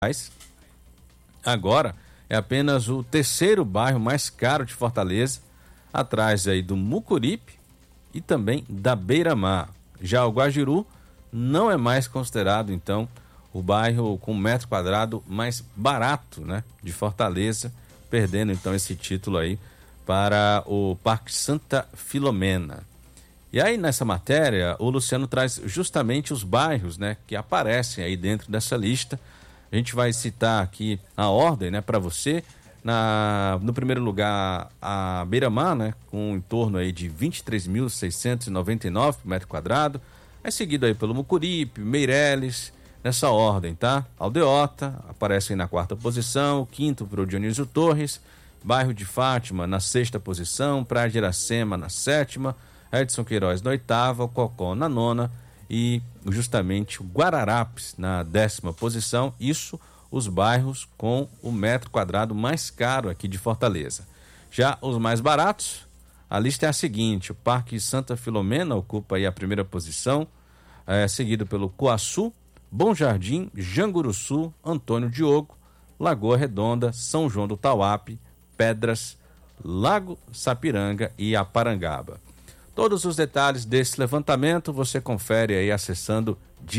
Agora é apenas o terceiro bairro mais caro de Fortaleza, atrás aí do Mucuripe e também da Beira-Mar. Já o Guajiru não é mais considerado, então, o bairro com metro quadrado mais barato, né, de Fortaleza, perdendo então esse título aí para o Parque Santa Filomena. E aí nessa matéria o Luciano traz justamente os bairros, né, que aparecem aí dentro dessa lista. A gente vai citar aqui a ordem, né, para você. No primeiro lugar, a Beira-Mar, né, com em torno aí de 23.699 por metro quadrado. É seguido aí pelo Mucuripe, Meireles, nessa ordem, tá? Aldeota aparece aí na quarta posição, quinto para o Dionísio Torres, bairro de Fátima na sexta posição, Praia de Iracema na sétima, Edson Queiroz na oitava, Cocó na nona e justamente o Guararapes na 10ª posição. Isso os bairros com o metro quadrado mais caro aqui de Fortaleza. Já os mais baratos, a lista é a seguinte: o Parque Santa Filomena ocupa aí a primeira posição, seguido pelo Coaçu, Bom Jardim, Janguruçu, Antônio Diogo, Lagoa Redonda, São João do Tauape, Pedras, Lago Sapiranga e Aparangaba. Todos os detalhes desse levantamento você confere aí acessando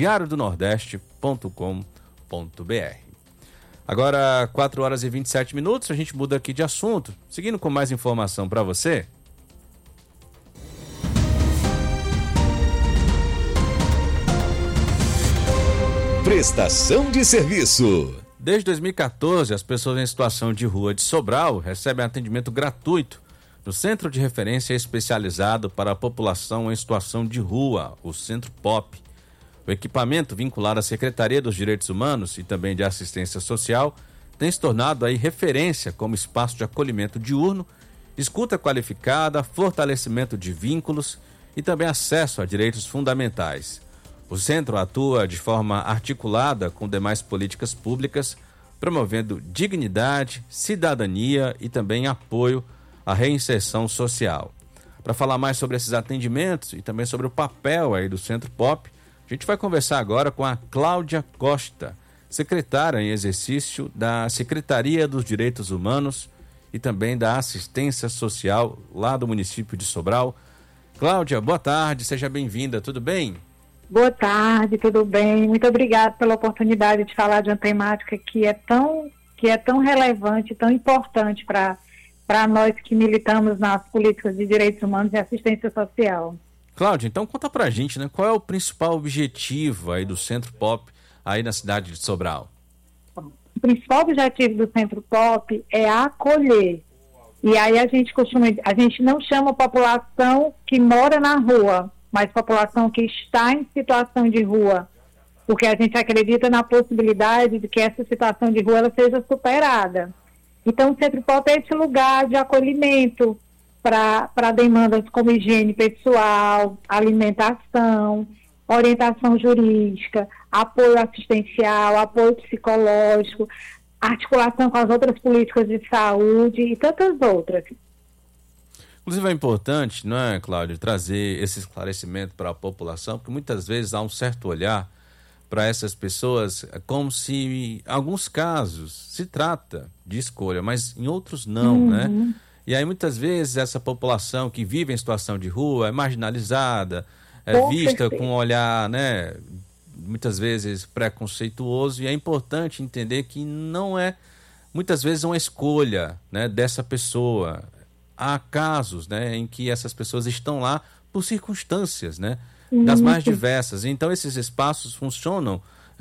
diariodonordeste.com.br. Agora, 4h27, a gente muda aqui de assunto, seguindo com mais informação para você. Prestação de serviço. Desde 2014, as pessoas em situação de rua de Sobral recebem atendimento gratuito no Centro de Referência Especializado para a População em Situação de Rua, o Centro POP. O equipamento vinculado à Secretaria dos Direitos Humanos e também de Assistência Social tem se tornado aí referência como espaço de acolhimento diurno, escuta qualificada, fortalecimento de vínculos e também acesso a direitos fundamentais. O centro atua de forma articulada com demais políticas públicas, promovendo dignidade, cidadania e também apoio à reinserção social. Para falar mais sobre esses atendimentos e também sobre o papel aí do Centro POP, a gente vai conversar agora com a Cláudia Costa, secretária em exercício da Secretaria dos Direitos Humanos e também da Assistência Social lá do município de Sobral. Cláudia, boa tarde, seja bem-vinda, tudo bem? Boa tarde, tudo bem? Muito obrigada pela oportunidade de falar de uma temática que é tão relevante, tão importante para nós que militamos nas políticas de direitos humanos e assistência social. Cláudia, então conta pra gente, né? Qual é o principal objetivo aí do Centro POP aí na cidade de Sobral? O principal objetivo do Centro POP é acolher. E aí a gente não chama a população que mora na rua, mas população que está em situação de rua, porque a gente acredita na possibilidade de que essa situação de rua ela seja superada. Então o Centro POP é esse lugar de acolhimento para demandas como higiene pessoal, alimentação, orientação jurídica, apoio assistencial, apoio psicológico, articulação com as outras políticas de saúde e tantas outras. Inclusive é importante, não é, Cláudio, trazer esse esclarecimento para a população, porque muitas vezes há um certo olhar para essas pessoas como se, em alguns casos, se trata de escolha, mas em outros não, né? E aí muitas vezes essa população que vive em situação de rua é marginalizada, é vista com um olhar, né, muitas vezes preconceituoso, e é importante entender que não é, muitas vezes, uma escolha, né, dessa pessoa. Há casos, né, em que essas pessoas estão lá por circunstâncias, né, das mais diversas. Então esses espaços funcionam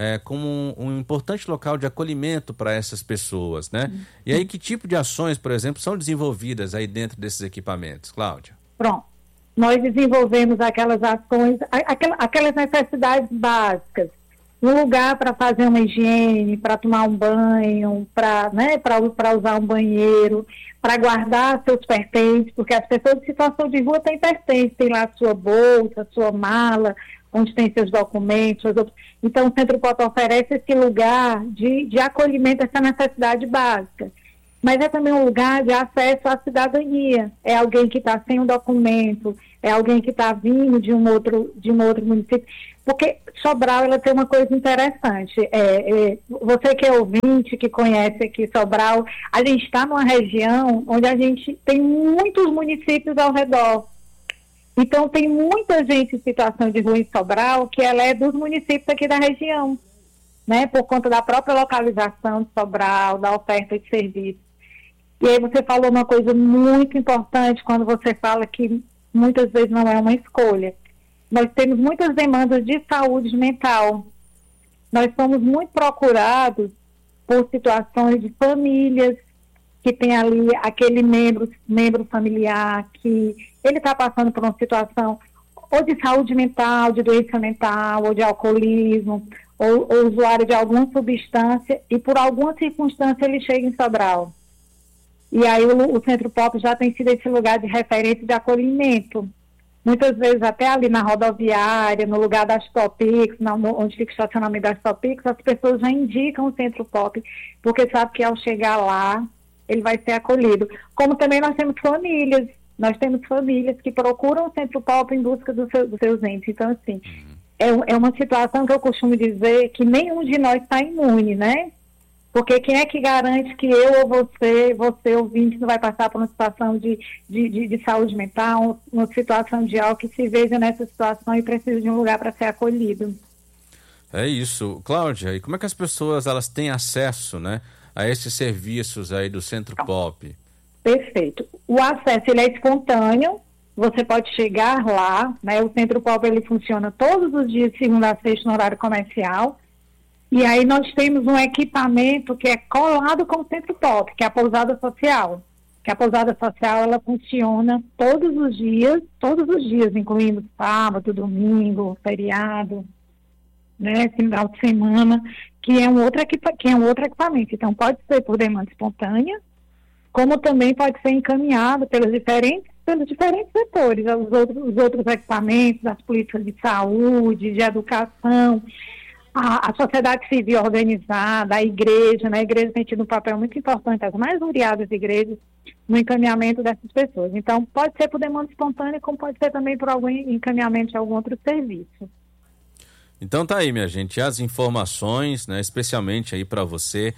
como um importante local de acolhimento para essas pessoas, né? E aí que tipo de ações, por exemplo, são desenvolvidas aí dentro desses equipamentos, Cláudia? Pronto. Nós desenvolvemos aquelas ações, aquelas necessidades básicas. Um lugar para fazer uma higiene, para tomar um banho, para usar um banheiro, para guardar seus pertences, porque as pessoas em situação de rua têm pertences, tem lá a sua bolsa, a sua mala, onde tem seus documentos. Então o Centro POP oferece esse lugar de acolhimento, essa necessidade básica. mas é também um lugar de acesso à cidadania. É alguém que está sem um documento, é alguém que está vindo de um outro município. Porque Sobral, ela tem uma coisa interessante. Você que é ouvinte, que conhece aqui Sobral, a gente está numa região onde a gente tem muitos municípios ao redor. Então, tem muita gente em situação de rua em Sobral que ela é dos municípios aqui da região, né? Por conta da própria localização de Sobral, da oferta de serviços. E aí você falou uma coisa muito importante quando você fala que muitas vezes não é uma escolha. Nós temos muitas demandas de saúde mental. Nós somos muito procurados por situações de famílias que tem ali aquele membro familiar que ele está passando por uma situação ou de saúde mental, de doença mental, ou de alcoolismo, ou usuário de alguma substância, e por alguma circunstância ele chega em Sobral. E aí o Centro Pop já tem sido esse lugar de referência de acolhimento. Muitas vezes até ali na rodoviária, no lugar das Topix, onde fica o estacionamento das Topix, as pessoas já indicam o Centro Pop, porque sabe que ao chegar lá, ele vai ser acolhido. Como também nós temos famílias que procuram o Centro Pop em busca dos seus entes. Então, assim, é uma situação que eu costumo dizer que nenhum de nós está imune, né? Porque quem é que garante que eu ou você ouvinte, não vai passar por uma situação de saúde mental, uma situação de algo que se veja nessa situação e precisa de um lugar para ser acolhido? É isso. Cláudia, e como é que as pessoas elas têm acesso, né, a esses serviços aí do Centro Pop? Perfeito. O acesso ele é espontâneo, você pode chegar lá, né? O Centro Pop ele funciona todos os dias, de segunda a sexta, no horário comercial. E aí nós temos um equipamento que é colado com o Centro Pop, que é a pousada social. Que a pousada social, ela funciona todos os dias, incluindo sábado, domingo, feriado, né, final de semana, que é um outro equipamento. Então, pode ser por demanda espontânea, como também pode ser encaminhado pelos diferentes setores, os outros equipamentos, as políticas de saúde, de educação, a sociedade civil organizada, a igreja, né? A igreja tem tido um papel muito importante, as mais variadas igrejas, no encaminhamento dessas pessoas. Então, pode ser por demanda espontânea, como pode ser também por algum encaminhamento de algum outro serviço. Então tá aí, minha gente, as informações, né, especialmente aí para você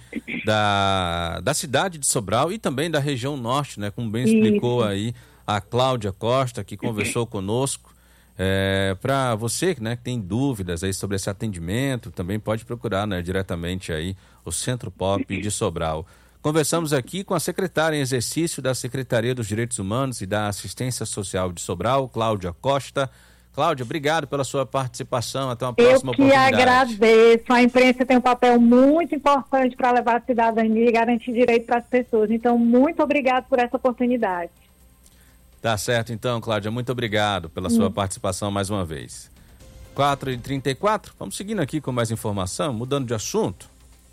da cidade de Sobral e também da região norte, né, como bem explicou aí a Cláudia Costa, que conversou conosco. Para você, né, que tem dúvidas aí sobre esse atendimento, também pode procurar, né, diretamente aí o Centro Pop de Sobral. Conversamos aqui com a secretária em exercício da Secretaria dos Direitos Humanos e da Assistência Social de Sobral, Cláudia Costa. Cláudia, obrigado pela sua participação. Até uma próxima oportunidade. Eu que agradeço. A imprensa tem um papel muito importante para levar a cidadania e garantir direito para as pessoas. Então, muito obrigado por essa oportunidade. Tá certo, então, Cláudia. Muito obrigado pela sua participação mais uma vez. 4h34, vamos seguindo aqui com mais informação, mudando de assunto.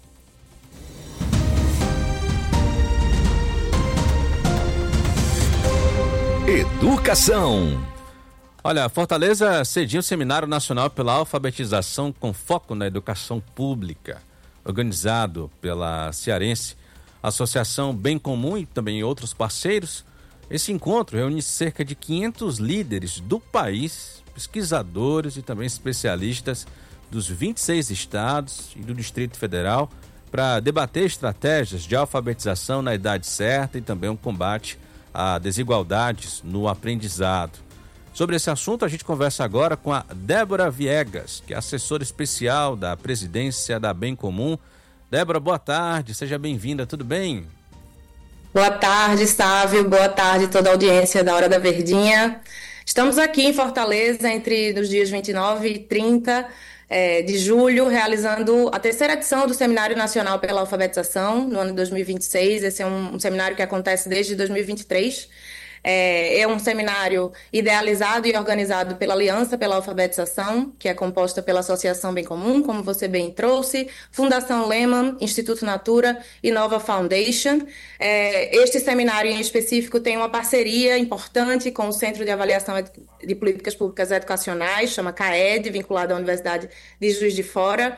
Educação. Olha, Fortaleza cediu o Seminário Nacional pela Alfabetização com foco na educação pública, organizado pela cearense Associação Bem Comum e também outros parceiros. Esse encontro reúne cerca de 500 líderes do país, pesquisadores e também especialistas dos 26 estados e do Distrito Federal para debater estratégias de alfabetização na idade certa e também um combate a desigualdades no aprendizado. Sobre esse assunto, a gente conversa agora com a Débora Viegas, que é assessora especial da presidência da Bem Comum. Débora, boa tarde, seja bem-vinda, tudo bem? Boa tarde, Sávio, boa tarde toda a audiência da Hora da Verdinha. Estamos aqui em Fortaleza entre os dias 29 e 30 de julho, realizando a terceira edição do Seminário Nacional pela Alfabetização, no ano de 2026. Esse é um seminário que acontece desde 2023. É um seminário idealizado e organizado pela Aliança pela Alfabetização, que é composta pela Associação Bem Comum, como você bem trouxe, Fundação Lehman, Instituto Natura e Nova Foundation. Este seminário em específico tem uma parceria importante com o Centro de Avaliação de Políticas Públicas Educacionais, chama CAED, vinculado à Universidade de Juiz de Fora.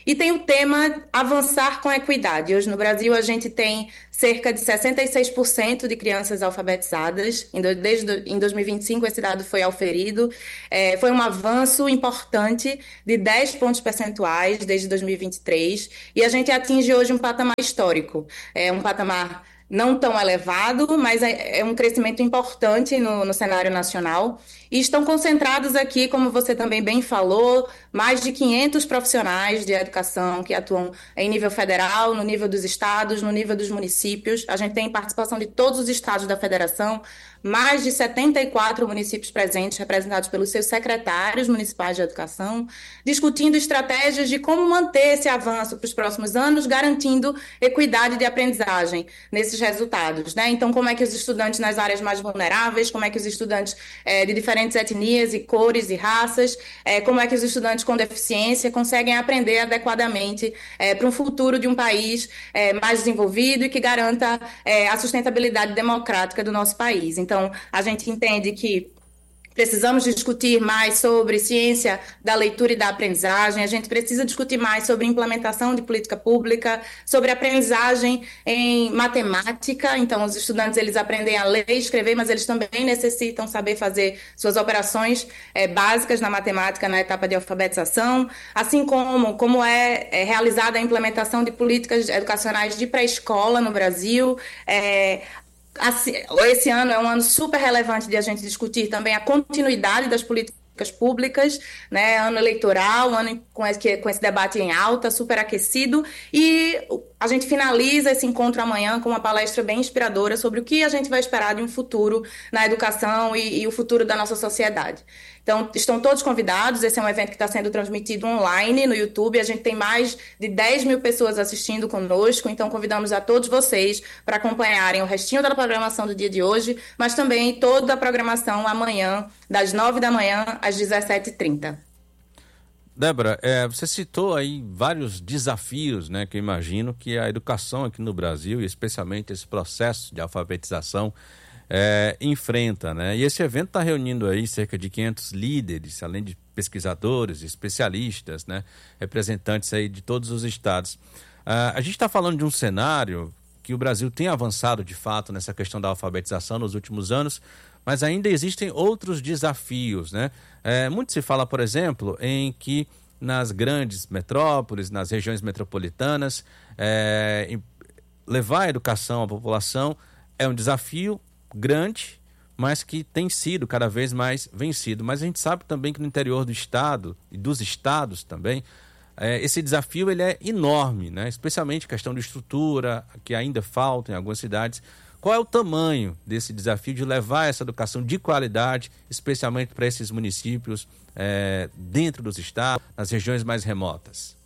e tem o tema Avançar com Equidade. Hoje no Brasil a gente tem cerca de 66% de crianças alfabetizadas. Em 2025 esse dado foi auferido. Foi um avanço importante de 10 pontos percentuais desde 2023 e a gente atinge hoje um patamar histórico. É um patamar não tão elevado, mas é um crescimento importante no cenário nacional. E estão concentrados aqui, como você também bem falou, mais de 500 profissionais de educação que atuam em nível federal, no nível dos estados, no nível dos municípios. A gente tem participação de todos os estados da federação, mais de 74 municípios presentes, representados pelos seus secretários municipais de educação, discutindo estratégias de como manter esse avanço para os próximos anos, garantindo equidade de aprendizagem nesses resultados, né? Então, como é que os estudantes nas áreas mais vulneráveis, como é que os estudantes de diferentes etnias e cores e raças, como é que os estudantes com deficiência conseguem aprender adequadamente para um futuro de um país mais desenvolvido e que garanta a sustentabilidade democrática do nosso país. Então, a gente entende que precisamos discutir mais sobre ciência da leitura e da aprendizagem, a gente precisa discutir mais sobre implementação de política pública, sobre aprendizagem em matemática. Então, os estudantes eles aprendem a ler e escrever, mas eles também necessitam saber fazer suas operações básicas na matemática na etapa de alfabetização, assim como é realizada a implementação de políticas educacionais de pré-escola no Brasil. Esse ano é um ano super relevante de a gente discutir também a continuidade das políticas públicas, né? Ano eleitoral, ano com esse debate em alta, super aquecido, e a gente finaliza esse encontro amanhã com uma palestra bem inspiradora sobre o que a gente vai esperar de um futuro na educação e o futuro da nossa sociedade. Então, estão todos convidados. Esse é um evento que está sendo transmitido online no YouTube. A gente tem mais de 10 mil pessoas assistindo conosco. Então, convidamos a todos vocês para acompanharem o restinho da programação do dia de hoje, mas também toda a programação amanhã, das 9 da manhã às 17h30. Débora, você citou aí vários desafios, né, que eu imagino que a educação aqui no Brasil, e especialmente esse processo de alfabetização, enfrenta, né? E esse evento está reunindo aí cerca de 500 líderes, além de pesquisadores, especialistas, né, representantes aí de todos os estados. A gente está falando de um cenário que o Brasil tem avançado de fato nessa questão da alfabetização nos últimos anos, mas ainda existem outros desafios, né? Muito se fala, por exemplo, em que nas grandes metrópoles, nas regiões metropolitanas, levar a educação à população é um desafio grande, mas que tem sido cada vez mais vencido. Mas a gente sabe também que no interior do estado e dos estados também, esse desafio ele é enorme, né? Especialmente questão de estrutura, que ainda falta em algumas cidades. Qual é o tamanho desse desafio de levar essa educação de qualidade, especialmente para esses municípios dentro dos estados, nas regiões mais remotas?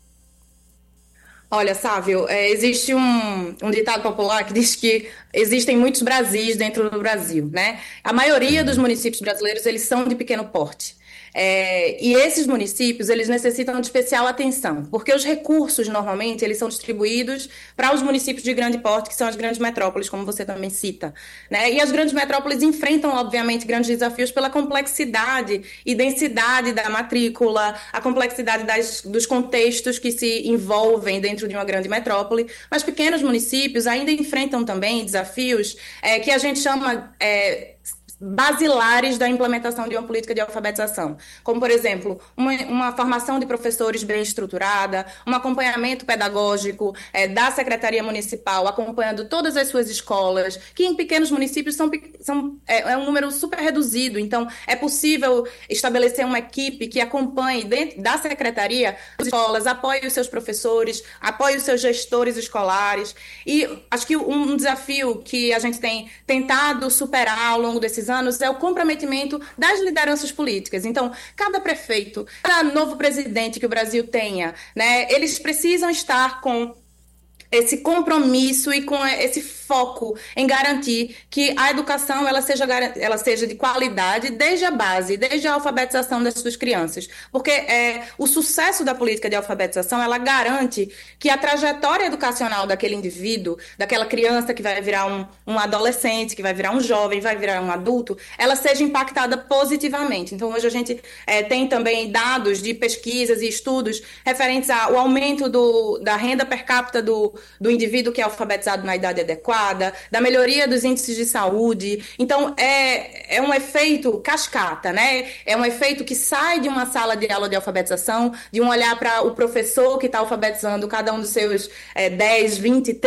Olha, Sávio, existe um ditado popular que diz que existem muitos Brasis dentro do Brasil, né? A maioria dos municípios brasileiros, eles são de pequeno porte. E esses municípios, eles necessitam de especial atenção, porque os recursos, normalmente, eles são distribuídos para os municípios de grande porte, que são as grandes metrópoles, como você também cita, né? E as grandes metrópoles enfrentam, obviamente, grandes desafios pela complexidade e densidade da matrícula, a complexidade dos contextos que se envolvem dentro de uma grande metrópole, mas pequenos municípios ainda enfrentam também desafios que a gente chama basilares da implementação de uma política de alfabetização, como, por exemplo, uma formação de professores bem estruturada, um acompanhamento pedagógico da Secretaria Municipal, acompanhando todas as suas escolas, que em pequenos municípios é um número super reduzido. Então, é possível estabelecer uma equipe que acompanhe dentro da Secretaria as escolas, apoie os seus professores, apoie os seus gestores escolares. E acho que um desafio que a gente tem tentado superar ao longo desses anos é o comprometimento das lideranças políticas. Então, cada prefeito, cada novo presidente que o Brasil tenha, né, eles precisam estar com esse compromisso e com esse foco em garantir que a educação ela seja de qualidade desde a base, desde a alfabetização das suas crianças. Porque o sucesso da política de alfabetização, ela garante que a trajetória educacional daquele indivíduo, daquela criança que vai virar um adolescente, que vai virar um jovem, vai virar um adulto, ela seja impactada positivamente. Então, hoje a gente tem também dados de pesquisas e estudos referentes ao aumento da renda per capita do indivíduo que é alfabetizado na idade adequada, da melhoria dos índices de saúde. Então, é um efeito cascata, né? É um efeito que sai de uma sala de aula de alfabetização, de um olhar para o professor que está alfabetizando cada um dos seus 10, 20, 30